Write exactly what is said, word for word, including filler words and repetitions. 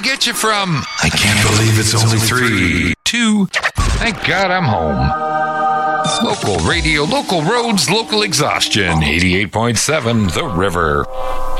get you from, I can't believe it's only three, to, thank God I'm home. Local radio, local roads, local exhaustion. eighty-eight point seven The River.